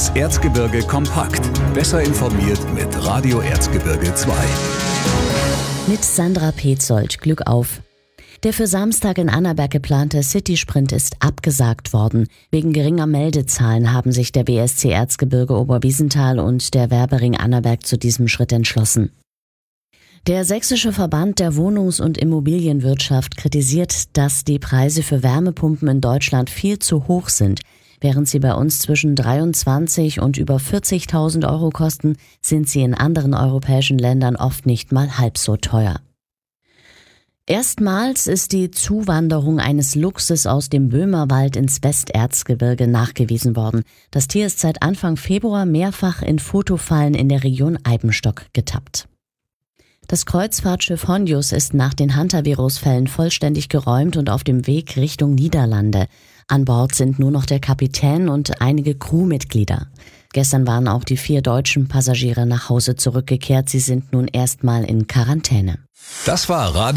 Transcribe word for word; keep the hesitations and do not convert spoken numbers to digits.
Das Erzgebirge kompakt. Besser informiert mit Radio Erzgebirge zwei. Mit Sandra Petzold. Glück auf. Der für Samstag in Annaberg geplante City-Sprint ist abgesagt worden. Wegen geringer Meldezahlen haben sich der B S C Erzgebirge Oberwiesenthal und der Werbering Annaberg zu diesem Schritt entschlossen. Der Sächsische Verband der Wohnungs- und Immobilienwirtschaft kritisiert, dass die Preise für Wärmepumpen in Deutschland viel zu hoch sind. Während sie bei uns zwischen dreiundzwanzigtausend und über vierzigtausend Euro kosten, sind sie in anderen europäischen Ländern oft nicht mal halb so teuer. Erstmals ist die Zuwanderung eines Luchses aus dem Böhmerwald ins Westerzgebirge nachgewiesen worden. Das Tier ist seit Anfang Februar mehrfach in Fotofallen in der Region Eibenstock getappt. Das Kreuzfahrtschiff Honjus ist nach den Hantavirus-Fällen vollständig geräumt und auf dem Weg Richtung Niederlande. An Bord sind nur noch der Kapitän und einige Crewmitglieder. Gestern waren auch die vier deutschen Passagiere nach Hause zurückgekehrt. Sie sind nun erstmal in Quarantäne. Das war Radio